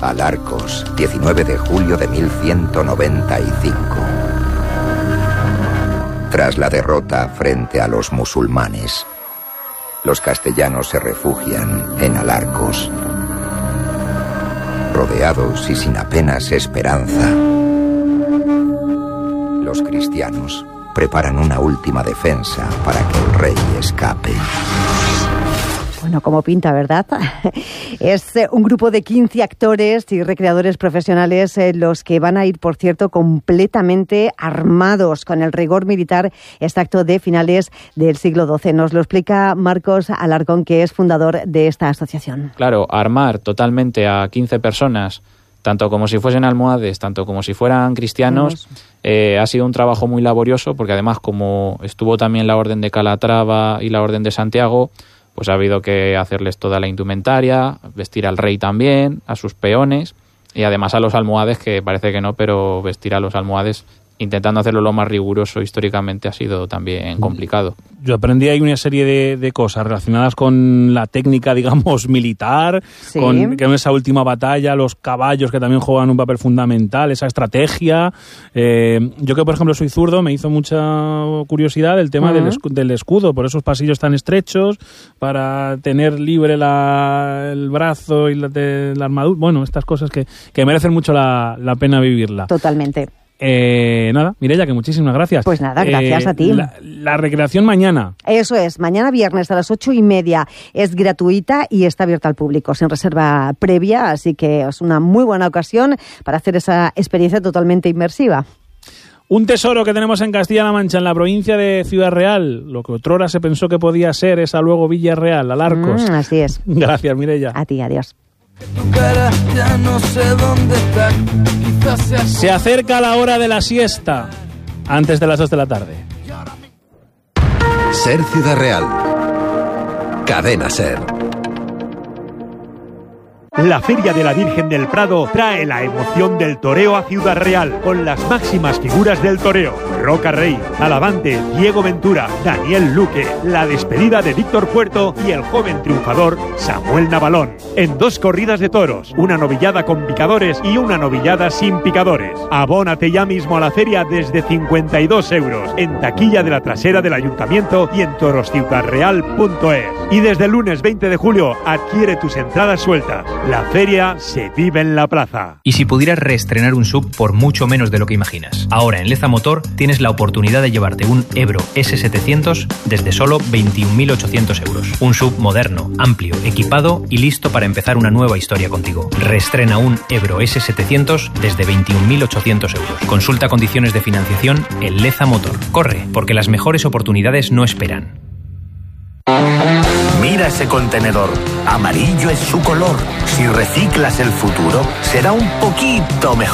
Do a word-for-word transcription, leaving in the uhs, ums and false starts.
Alarcos, diecinueve de julio de mil ciento noventa y cinco. Tras la derrota frente a los musulmanes, los castellanos se refugian en Alarcos. Rodeados y sin apenas esperanza, los cristianos preparan una última defensa para que el rey escape. Bueno, como pinta, ¿verdad? Es un grupo de quince actores y recreadores profesionales eh, los que van a ir, por cierto, completamente armados con el rigor militar exacto de finales del siglo doce. Nos lo explica Marcos Alarcón, que es fundador de esta asociación. Claro, armar totalmente a quince personas, tanto como si fuesen almohades, tanto como si fueran cristianos, eh, ha sido un trabajo muy laborioso, porque además, como estuvo también la Orden de Calatrava y la Orden de Santiago, pues ha habido que hacerles toda la indumentaria, vestir al rey también, a sus peones, y además a los almohades, que parece que no, pero vestir a los almohades, intentando hacerlo lo más riguroso históricamente, ha sido también complicado. Yo aprendí ahí una serie de, de cosas relacionadas con la técnica, digamos, militar, sí. con, con esa última batalla, los caballos que también juegan un papel fundamental, esa estrategia. Eh, yo que, por ejemplo, soy zurdo, me hizo mucha curiosidad el tema uh-huh. del, escudo, del escudo, por esos pasillos tan estrechos, para tener libre la, el brazo y la, de, la armadura. Bueno, estas cosas que, que merecen mucho la, la pena vivirla. Totalmente. Eh, nada, Mireia, que muchísimas gracias. Pues nada, gracias eh, a ti. La, la recreación mañana. Eso es, mañana viernes a las ocho y media. Es gratuita y está abierta al público, sin reserva previa, así que es una muy buena ocasión para hacer esa experiencia totalmente inmersiva. Un tesoro que tenemos en Castilla-La Mancha, en la provincia de Ciudad Real. Lo que otrora se pensó que podía ser, esa luego Villa Real, Alarcos. Mm, así es. Gracias, Mireia. A ti, adiós. Tu cara ya no sé dónde está. Quizás sea... Se acerca la hora de la siesta, antes de las dos de la tarde. Ser Ciudad Real. Cadena Ser. La Feria de la Virgen del Prado trae la emoción del toreo a Ciudad Real, con las máximas figuras del toreo: Roca Rey, Alavante, Diego Ventura, Daniel Luque, la despedida de Víctor Puerto y el joven triunfador Samuel Navalón. En dos corridas de toros, una novillada con picadores y una novillada sin picadores. Abónate ya mismo a la feria desde cincuenta y dos euros, en taquilla de la trasera del Ayuntamiento y en toros ciudad real punto es. Y desde el lunes veinte de julio adquiere tus entradas sueltas. La feria se vive en la plaza. Y si pudieras reestrenar un S U V por mucho menos de lo que imaginas. Ahora en Leza Motor tienes la oportunidad de llevarte un Ebro ese setecientos desde solo veintiún mil ochocientos euros. Un S U V moderno, amplio, equipado y listo para empezar una nueva historia contigo. Reestrena un Ebro ese setecientos desde veintiún mil ochocientos euros. Consulta condiciones de financiación en Leza Motor. Corre, porque las mejores oportunidades no esperan. Mira ese contenedor. Amarillo es su color. Si reciclas el futuro, será un poquito mejor.